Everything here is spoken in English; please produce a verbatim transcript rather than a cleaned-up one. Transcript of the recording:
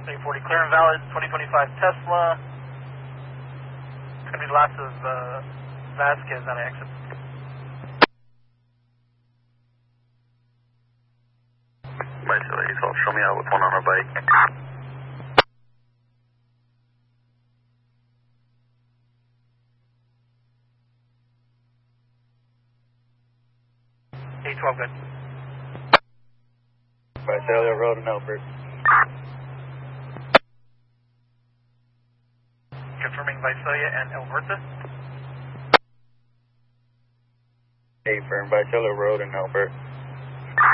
eight forty, clear and valid, twenty twenty-five Tesla. It's going to be the last of uh, Vasquez on exit. Visalia, eight twelve, show me out with one on a bike. eight twelve, good. Visalia Road in Elbert. Confirming Visalia and Alberta. Hey, firm, Visalia Road in Elbert.